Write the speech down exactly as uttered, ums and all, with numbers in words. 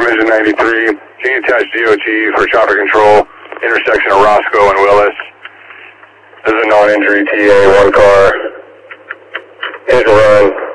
Division ninety-three. Can you attach D O T for traffic control, intersection of Roscoe and Willis? This is a non-injury T A, one car. Engine run.